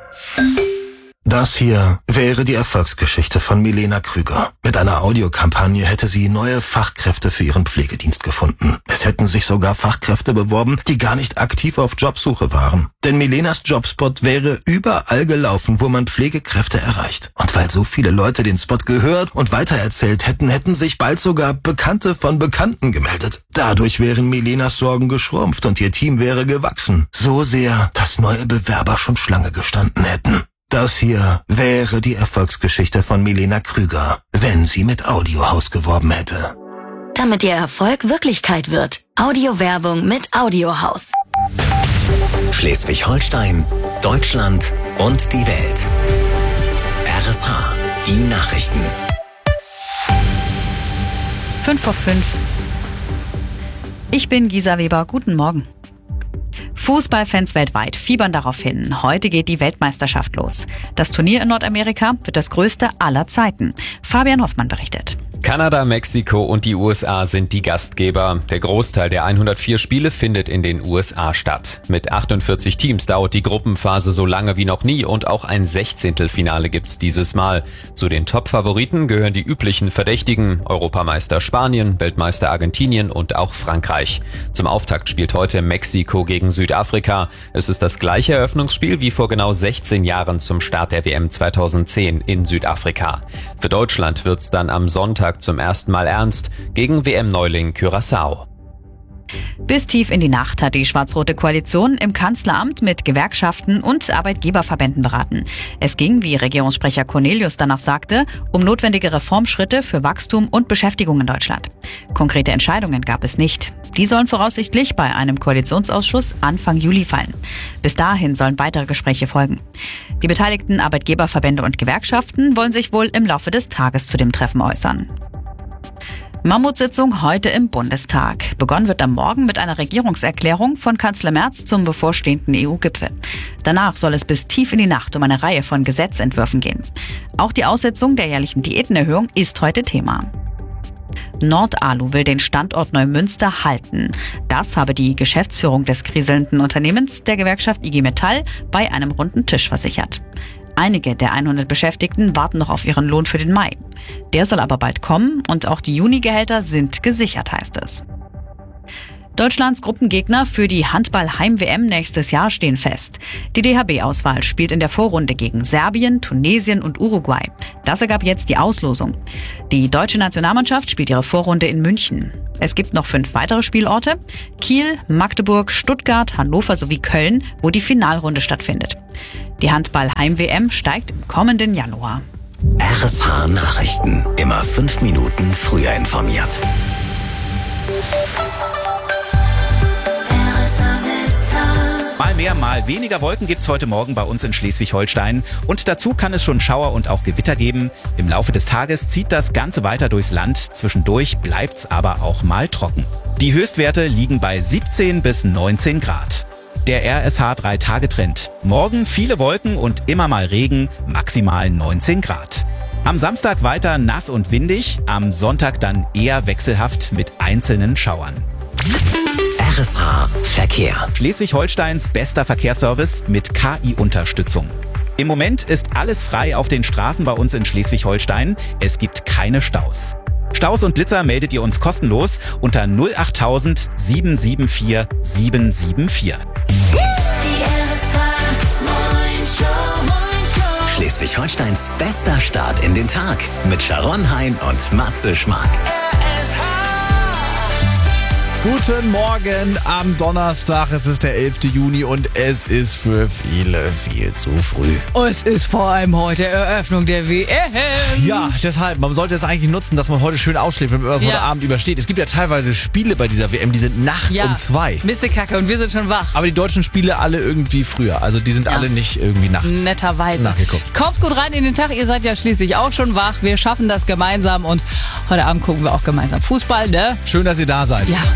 Das hier wäre die Erfolgsgeschichte von Milena Krüger. Mit einer Audiokampagne hätte sie neue Fachkräfte für ihren Pflegedienst gefunden. Es hätten sich sogar Fachkräfte beworben, die gar nicht aktiv auf Jobsuche waren. Denn Milenas Jobspot wäre überall gelaufen, wo man Pflegekräfte erreicht. Und weil so viele Leute den Spot gehört und weitererzählt hätten, hätten sich bald sogar Bekannte von Bekannten gemeldet. Dadurch wären Milenas Sorgen geschrumpft und ihr Team wäre gewachsen. So sehr, dass neue Bewerber schon Schlange gestanden hätten. Das hier wäre die Erfolgsgeschichte von Milena Krüger, wenn sie mit Audiohaus geworben hätte. Damit Ihr Erfolg Wirklichkeit wird. Audiowerbung mit Audiohaus. Schleswig-Holstein, Deutschland und die Welt. RSH, die Nachrichten. 5:05. Ich bin Gisa Weber. Guten Morgen. Fußballfans weltweit fiebern darauf hin. Heute geht die Weltmeisterschaft los. Das Turnier in Nordamerika wird das größte aller Zeiten. Fabian Hoffmann berichtet. Kanada, Mexiko und die USA sind die Gastgeber. Der Großteil der 104 Spiele findet in den USA statt. Mit 48 Teams dauert die Gruppenphase so lange wie noch nie und auch ein Sechzehntelfinale gibt's dieses Mal. Zu den Top-Favoriten gehören die üblichen Verdächtigen: Europameister Spanien, Weltmeister Argentinien und auch Frankreich. Zum Auftakt spielt heute Mexiko gegen Südafrika. Es ist das gleiche Eröffnungsspiel wie vor genau 16 Jahren zum Start der WM 2010 in Südafrika. Für Deutschland wird's dann am Sonntag zum ersten Mal ernst gegen WM-Neuling Curaçao. Bis tief in die Nacht hat die schwarz-rote Koalition im Kanzleramt mit Gewerkschaften und Arbeitgeberverbänden beraten. Es ging, wie Regierungssprecher Cornelius danach sagte, um notwendige Reformschritte für Wachstum und Beschäftigung in Deutschland. Konkrete Entscheidungen gab es nicht. Die sollen voraussichtlich bei einem Koalitionsausschuss Anfang Juli fallen. Bis dahin sollen weitere Gespräche folgen. Die beteiligten Arbeitgeberverbände und Gewerkschaften wollen sich wohl im Laufe des Tages zu dem Treffen äußern. Mammutsitzung heute im Bundestag. Begonnen wird am Morgen mit einer Regierungserklärung von Kanzler Merz zum bevorstehenden EU-Gipfel. Danach soll es bis tief in die Nacht um eine Reihe von Gesetzentwürfen gehen. Auch die Aussetzung der jährlichen Diätenerhöhung ist heute Thema. Nordalu will den Standort Neumünster halten. Das habe die Geschäftsführung des kriselnden Unternehmens der Gewerkschaft IG Metall bei einem runden Tisch versichert. Einige der 100 Beschäftigten warten noch auf ihren Lohn für den Mai. Der soll aber bald kommen und auch die Junigehälter sind gesichert, heißt es. Deutschlands Gruppengegner für die Handball-Heim-WM nächstes Jahr stehen fest. Die DHB-Auswahl spielt in der Vorrunde gegen Serbien, Tunesien und Uruguay. Das ergab jetzt die Auslosung. Die deutsche Nationalmannschaft spielt ihre Vorrunde in München. Es gibt noch 5 weitere Spielorte: Kiel, Magdeburg, Stuttgart, Hannover sowie Köln, wo die Finalrunde stattfindet. Die Handball-Heim-WM steigt im kommenden Januar. RSH Nachrichten. Immer 5 Minuten früher informiert. Mal mehr, mal weniger Wolken gibt's heute Morgen bei uns in Schleswig-Holstein. Und dazu kann es schon Schauer und auch Gewitter geben. Im Laufe des Tages zieht das Ganze weiter durchs Land. Zwischendurch bleibt's aber auch mal trocken. Die Höchstwerte liegen bei 17 bis 19 Grad. Der RSH 3-Tage-Trend. Morgen viele Wolken und immer mal Regen, maximal 19 Grad. Am Samstag weiter nass und windig, am Sonntag dann eher wechselhaft mit einzelnen Schauern. RSH Verkehr. Schleswig-Holsteins bester Verkehrsservice mit KI-Unterstützung. Im Moment ist alles frei auf den Straßen bei uns in Schleswig-Holstein. Es gibt keine Staus. Staus und Blitzer meldet ihr uns kostenlos unter 08000 774 774. Schleswig-Holsteins bester Start in den Tag mit Sharon Hein und Matze Schmark. Guten Morgen am Donnerstag, es ist der 11. Juni und es ist für viele viel zu früh. Es ist vor allem heute Eröffnung der WM. Ja, deshalb, man sollte es eigentlich nutzen, dass man heute schön ausschläft, wenn man das heute Abend übersteht. Es gibt ja teilweise Spiele bei dieser WM, die sind nachts um 2. Missekacke und wir sind schon wach. Aber die deutschen Spiele alle irgendwie früher, also die sind alle nicht irgendwie nachts. Netterweise. Nachgeguckt. Kommt gut rein in den Tag, ihr seid ja schließlich auch schon wach. Wir schaffen das gemeinsam und heute Abend gucken wir auch gemeinsam Fußball, ne? Schön, dass ihr da seid. Ja.